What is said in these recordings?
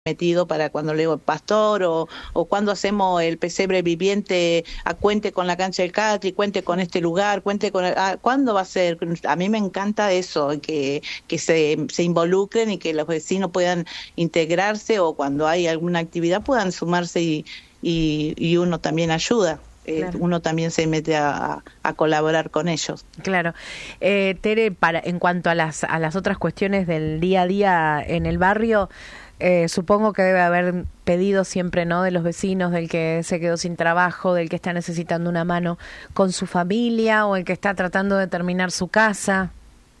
metido para cuando le digo pastor o cuando hacemos el pesebre viviente, cuente con la cancha del Catri, cuente con este lugar, cuente con ¿cuándo va a ser? A mí me encanta eso, que se involucren y que los vecinos puedan integrarse o cuando hay alguna actividad puedan sumarse y uno también ayuda. Claro. Uno también se mete a colaborar con ellos. Claro. Tere, en cuanto a las otras cuestiones del día a día en el barrio, supongo que debe haber pedido siempre, ¿no?, de los vecinos, del que se quedó sin trabajo, del que está necesitando una mano con su familia o el que está tratando de terminar su casa.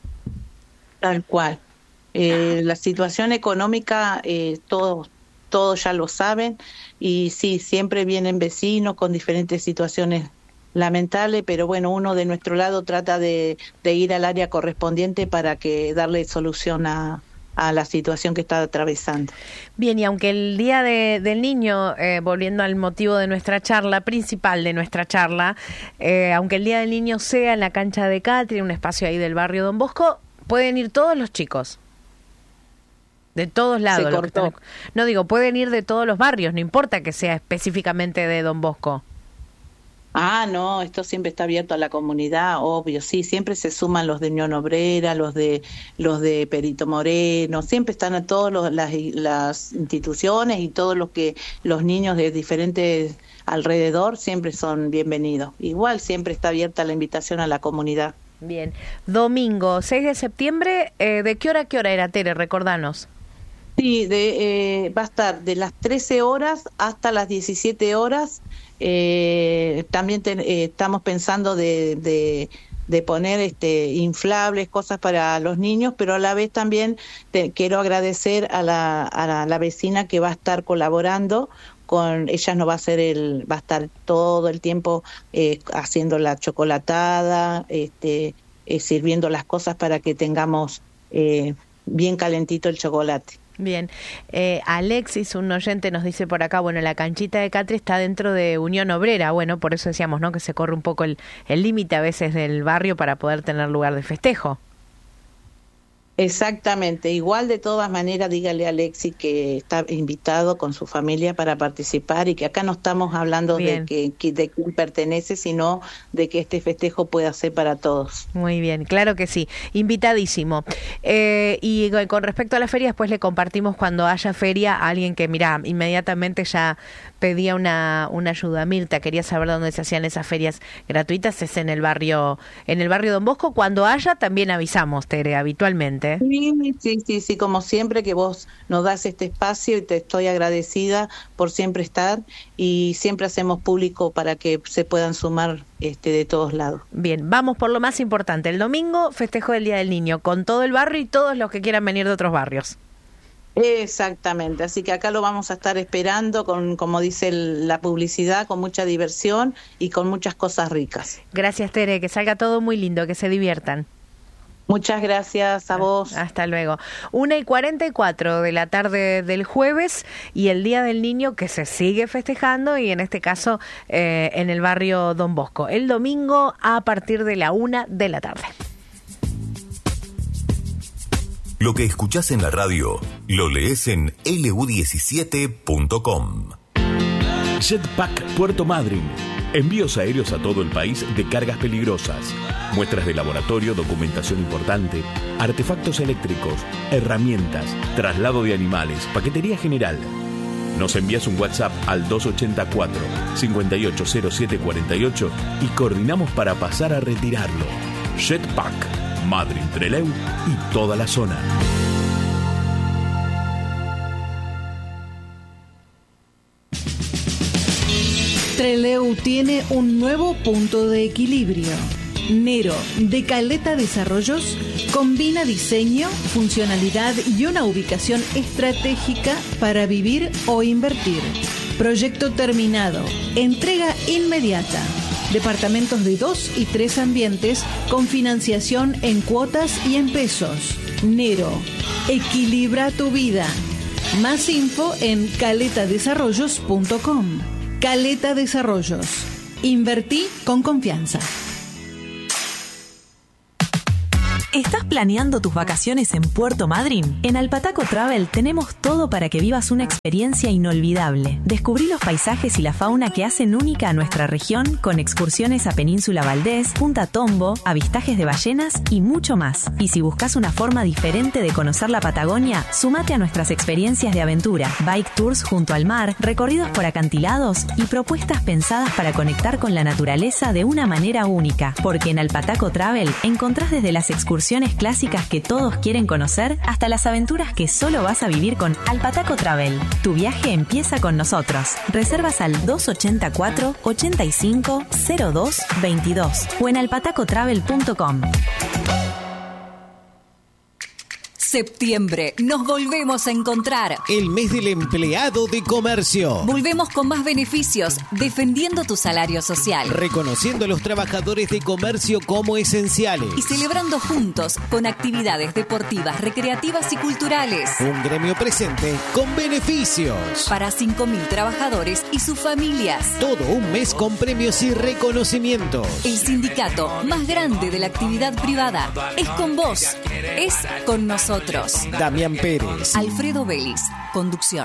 Tal cual. La situación económica, todos ya lo saben, y sí, siempre vienen vecinos con diferentes situaciones lamentables, pero bueno, uno de nuestro lado trata de ir al área correspondiente para que darle solución a la situación que está atravesando. Bien, y aunque el Día del Niño, volviendo al motivo de nuestra charla, principal de nuestra charla, aunque el Día del Niño sea en la cancha de Catri, un espacio ahí del barrio Don Bosco, pueden ir todos los chicos. De todos lados. Se cortó. No digo, pueden ir de todos los barrios, no importa que sea específicamente de Don Bosco. No, esto siempre está abierto a la comunidad, obvio, sí, siempre se suman los de Unión Obrera, los de Perito Moreno, siempre están a todas las instituciones y todos los niños de diferentes alrededor siempre son bienvenidos. Igual siempre está abierta la invitación a la comunidad. Bien, domingo 6 de septiembre, ¿de qué hora a qué hora era, Tere? Recordanos. Sí, va a estar de las 13 horas hasta las 17 horas. También estamos pensando de poner inflables, cosas para los niños, pero a la vez también quiero agradecer a la vecina que va a estar colaborando con ella. No va a ser va a estar todo el tiempo haciendo la chocolatada, sirviendo las cosas para que tengamos bien calentito el chocolate. Bien, Alexis, un oyente, nos dice por acá, bueno, la canchita de Catri está dentro de Unión Obrera, bueno, por eso decíamos, ¿no?, que se corre un poco el límite a veces del barrio para poder tener lugar de festejo. Exactamente, igual de todas maneras dígale a Alexis que está invitado con su familia para participar y que acá no estamos hablando de quién pertenece, sino de que este festejo pueda ser para todos. Muy bien, claro que sí, invitadísimo. Y con respecto a la feria, después le compartimos cuando haya feria a alguien que, mira, inmediatamente ya pedía una ayuda. Mirta, quería saber dónde se hacían esas ferias gratuitas, es en el barrio Don Bosco. Cuando haya también avisamos, Tere, habitualmente. Sí, como siempre que vos nos das este espacio y te estoy agradecida por siempre estar y siempre hacemos público para que se puedan sumar de todos lados. Bien, vamos por lo más importante. El domingo, festejo del Día del Niño, con todo el barrio y todos los que quieran venir de otros barrios. Exactamente, así que acá lo vamos a estar esperando con, como dice la publicidad, con mucha diversión y con muchas cosas ricas. Gracias, Tere, que salga todo muy lindo, que se diviertan. Muchas gracias a vos. Hasta luego. 1:44 de la tarde del jueves y el Día del Niño que se sigue festejando y en este caso en el barrio Don Bosco. El domingo a partir de la 1 de la tarde. Lo que escuchás en la radio lo lees en lu17.com. Jetpack Puerto Madryn. Envíos aéreos a todo el país de cargas peligrosas, muestras de laboratorio, documentación importante, artefactos eléctricos, herramientas, traslado de animales, paquetería general. Nos envías un WhatsApp al 284-580748 y coordinamos para pasar a retirarlo. Jetpack, Madryn, Trelew y toda la zona. Trelew tiene un nuevo punto de equilibrio. Nero, de Caleta Desarrollos, combina diseño, funcionalidad y una ubicación estratégica para vivir o invertir. Proyecto terminado. Entrega inmediata. Departamentos de 2 y 3 ambientes con financiación en cuotas y en pesos. Nero, equilibra tu vida. Más info en caletadesarrollos.com. Caleta Desarrollos. Invertí con confianza. ¿Estás planeando tus vacaciones en Puerto Madryn? En Alpataco Travel tenemos todo para que vivas una experiencia inolvidable. Descubrí los paisajes y la fauna que hacen única a nuestra región con excursiones a Península Valdés, Punta Tombo, avistajes de ballenas y mucho más. Y si buscas una forma diferente de conocer la Patagonia, sumate a nuestras experiencias de aventura, bike tours junto al mar, recorridos por acantilados y propuestas pensadas para conectar con la naturaleza de una manera única. Porque en Alpataco Travel encontrás desde las excursiones clásicas que todos quieren conocer hasta las aventuras que solo vas a vivir con Alpataco Travel. Tu viaje empieza con nosotros. Reservas al 284 85 02 22 o en alpatacotravel.com. Septiembre, nos volvemos a encontrar. El mes del empleado de comercio. Volvemos con más beneficios, defendiendo tu salario social. Reconociendo a los trabajadores de comercio como esenciales. Y celebrando juntos con actividades deportivas, recreativas y culturales. Un gremio presente con beneficios. Para 5.000 trabajadores y sus familias. Todo un mes con premios y reconocimientos. El sindicato más grande de la actividad privada es con vos, es con nosotros. Damián Pérez, Alfredo Vélez, conducción.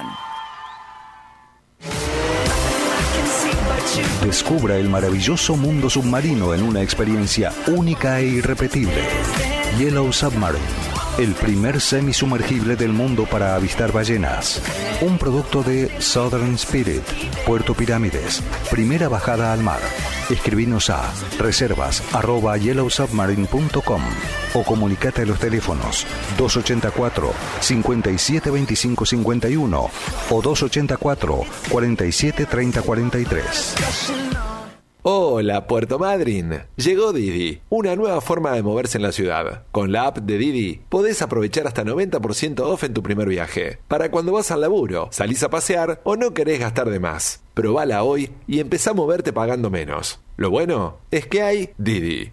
Descubra el maravilloso mundo submarino en una experiencia única e irrepetible. Yellow Submarine, el primer semisumergible del mundo para avistar ballenas. Un producto de Southern Spirit, Puerto Pirámides. Primera bajada al mar. Escribinos a reservas@yellowsubmarine.com o comunicate a los teléfonos 284 57 25 51 o 284 47 30 43. Hola, Puerto Madryn. Llegó Didi, una nueva forma de moverse en la ciudad. Con la app de Didi podés aprovechar hasta 90% off en tu primer viaje. Para cuando vas al laburo, salís a pasear o no querés gastar de más. Probala hoy y empezá a moverte pagando menos. Lo bueno es que hay Didi.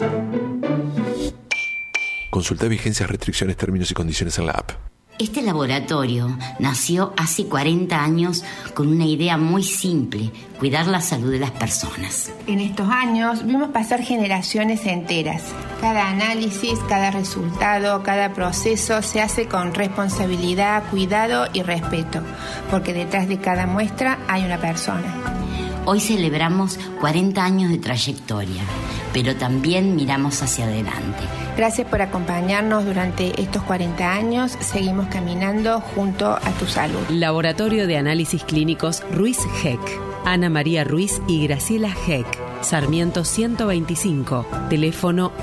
Consulta vigencias, restricciones, términos y condiciones en la app. Este laboratorio nació hace 40 años con una idea muy simple: cuidar la salud de las personas. En estos años vimos pasar generaciones enteras. Cada análisis, cada resultado, cada proceso se hace con responsabilidad, cuidado y respeto, porque detrás de cada muestra hay una persona. Hoy celebramos 40 años de trayectoria, pero también miramos hacia adelante. Gracias por acompañarnos durante estos 40 años. Seguimos caminando junto a tu salud. Laboratorio de Análisis Clínicos Ruiz Heck. Ana María Ruiz y Graciela Heck. Sarmiento 125. Teléfono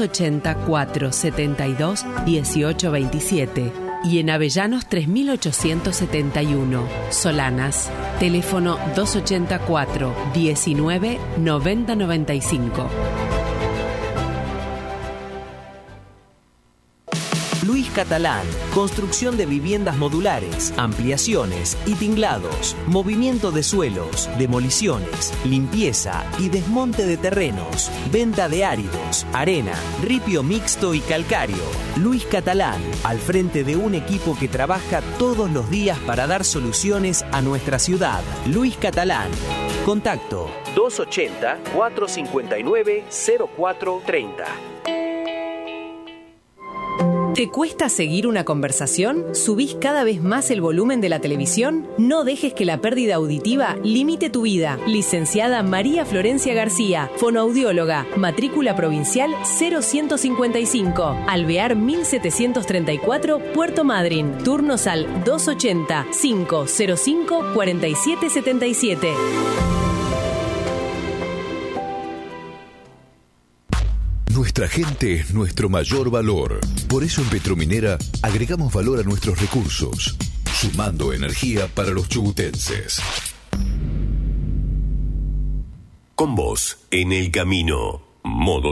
284-72-1827. Y en Avellanos 3871. Solanas. Teléfono 284-19-9095. Luis Catalán, construcción de viviendas modulares, ampliaciones y tinglados, movimiento de suelos, demoliciones, limpieza y desmonte de terrenos, venta de áridos, arena, ripio mixto y calcáreo. Luis Catalán, al frente de un equipo que trabaja todos los días para dar soluciones a nuestra ciudad. Luis Catalán. Contacto 280-459-0430. ¿Te cuesta seguir una conversación? ¿Subís cada vez más el volumen de la televisión? No dejes que la pérdida auditiva limite tu vida. Licenciada María Florencia García, fonoaudióloga, matrícula provincial 0155, Alvear 1734, Puerto Madryn. Turnos al 280-505-4777. Nuestra gente es nuestro mayor valor. Por eso en Petrominera agregamos valor a nuestros recursos, sumando energía para los chubutenses. Con vos, en el camino. Modo